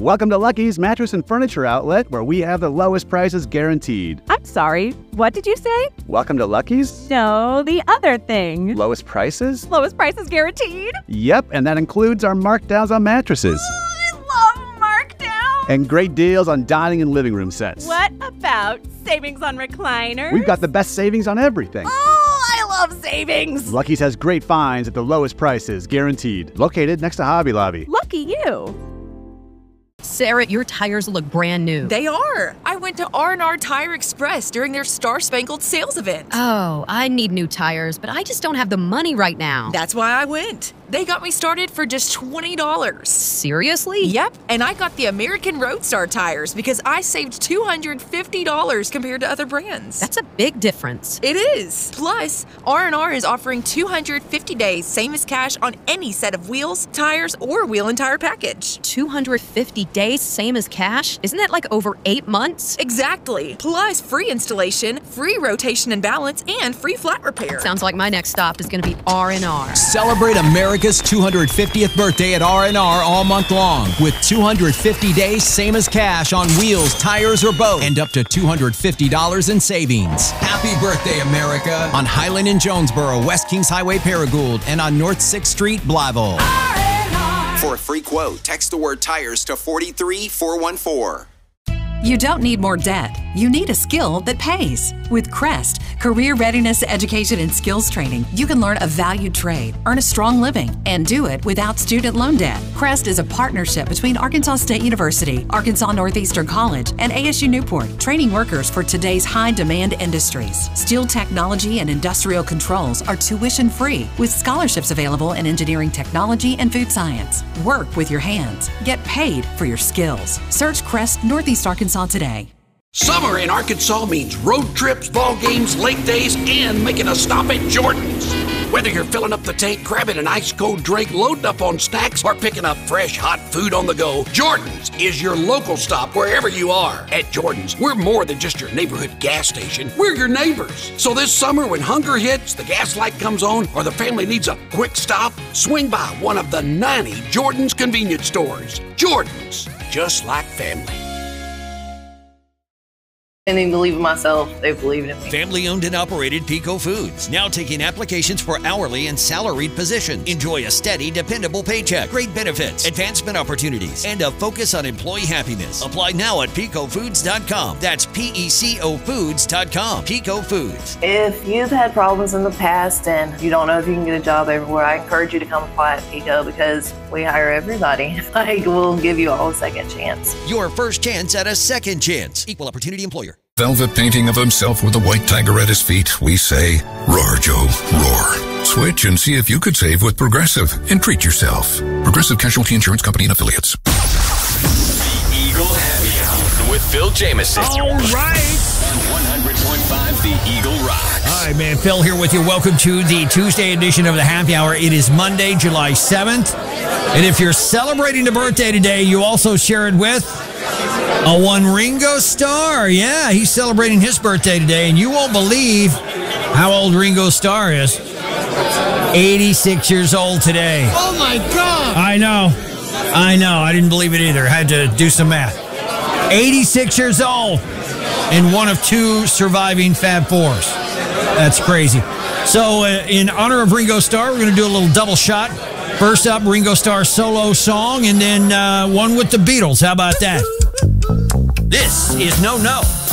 Welcome to Lucky's Mattress and Furniture Outlet, where we have the lowest prices guaranteed. I'm sorry, what did you say? Welcome to Lucky's? No, the other thing. Lowest prices? Lowest prices guaranteed? Yep, and that includes our markdowns on mattresses. I love markdown! And great deals on dining and living room sets. What about savings on recliners? We've got the best savings on everything. Oh, I love savings! Lucky's has great finds at the lowest prices, guaranteed. Located next to Hobby Lobby. Lucky you! Sarah, your tires look brand new. They are. I went to R&R Tire Express during their Star Spangled Sales event. Oh, I need new tires, but I just don't have the money right now. That's why I went. They got me started for just $20. Seriously? Yep, and I got the American Roadstar tires because I saved $250 compared to other brands. That's a big difference. It is. Plus, R&R is offering 250 days, same as cash on any set of wheels, tires, or wheel and tire package. 250 days, same as cash? Isn't that like over 8 months? Exactly. Plus, free installation, free rotation and balance, and free flat repair. Sounds like my next stop is going to be R&R. Celebrate America's 250th birthday at R&R all month long with 250 days, same as cash on wheels, tires, or both, and up to $250 in savings. Happy birthday, America! On Highland and Jonesboro, West Kings Highway, Paragould, and on North 6th Street, Blytheville. For a free quote, text the word tires to 43414. You don't need more debt. You need a skill that pays. With Crest, Career Readiness Education and Skills Training, you can learn a valued trade, earn a strong living, and do it without student loan debt. Crest is a partnership between Arkansas State University, Arkansas Northeastern College, and ASU Newport, training workers for today's high-demand industries. Steel technology and industrial controls are tuition-free, with scholarships available in engineering technology and food science. Work with your hands. Get paid for your skills. Search Crest Northeast Arkansas today. Summer in Arkansas means road trips, ball games, lake days, and making a stop at Jordan's. Whether you're filling up the tank, grabbing an ice-cold drink, loading up on snacks, or picking up fresh, hot food on the go, Jordan's is your local stop wherever you are. At Jordan's, we're more than just your neighborhood gas station. We're your neighbors. So this summer, when hunger hits, the gas light comes on, or the family needs a quick stop, swing by one of the 90 Jordan's convenience stores. Jordan's, just like family. I didn't believe in myself. They believed in me. Family owned and operated Pico Foods. Now taking applications for hourly and salaried positions. Enjoy a steady, dependable paycheck, great benefits, advancement opportunities, and a focus on employee happiness. Apply now at picofoods.com. That's PECOfoods.com. Pico Foods. If you've had problems in the past and you don't know if you can get a job everywhere, I encourage you to come apply at Pico because we hire everybody. We'll give you all a second chance. Your first chance at a second chance. Equal opportunity employer. Velvet painting of himself with a white tiger at his feet, we say, roar, Joe, roar. Switch and see if you could save with Progressive and treat yourself. Progressive Casualty Insurance Company and Affiliates. The Eagle Happy Hour with Phil Jameson. All right. On 100.5 The Eagle Rocks. All right, man. Phil here with you. Welcome to the Tuesday edition of the Happy Hour. It is Monday, July 7th. And if you're celebrating a birthday today, you also share it with a one Ringo Starr. Yeah, he's celebrating his birthday today, and you won't believe how old Ringo Starr is. 86 years old today. Oh, my God! I know. I didn't believe it either. I had to do some math. 86 years old and one of two surviving Fab Fours. That's crazy. So in honor of Ringo Starr, we're going to do a little double shot. First up, Ringo Starr's solo song, and then one with the Beatles. How about that? This is No No.